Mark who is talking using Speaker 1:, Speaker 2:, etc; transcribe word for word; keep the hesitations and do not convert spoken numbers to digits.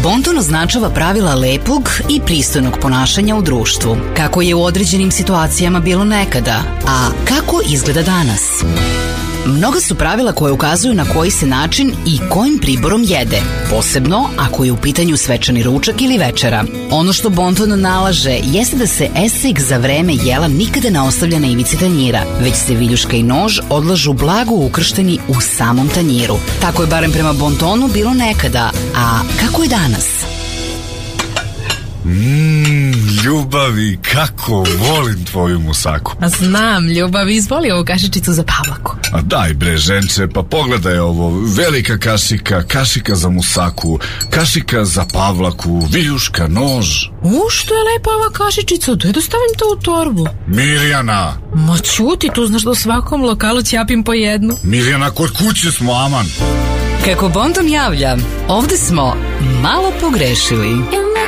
Speaker 1: Bonton označava pravila lepog i pristojnog ponašanja u društvu, kako je u određenim situacijama bilo nekada, a kako izgleda danas. Mnoga su pravila koje ukazuju na koji se način i kojim priborom jede, posebno ako je u pitanju svečani ručak ili večera. Ono što Bonton nalaže jeste da se esig za vreme jela nikada ne ostavlja na ivici tanjira, već se viljuška i nož odlažu blago ukršteni u samom tanjiru. Tako je barem prema Bontonu bilo nekada, a kako je danas?
Speaker 2: Mmm, ljubavi, kako volim tvoju musaku.
Speaker 3: A znam, ljubavi, izvoli ovu kašičicu za Pavlaku.
Speaker 2: A daj bre, ženče, pa pogledaj ovo. Velika kašika, kašika za musaku, kašika za Pavlaku, viljuška, nož.
Speaker 3: U, što je lepa ova kašičica, daj da stavim to u torbu.
Speaker 2: Mirjana!
Speaker 3: Ma ćuti, tu znaš da u svakom lokalu ćapim po jednu.
Speaker 2: Mirjana, kod kuće smo, aman.
Speaker 1: Kako Bonton javlja, ovde smo malo pogrešili.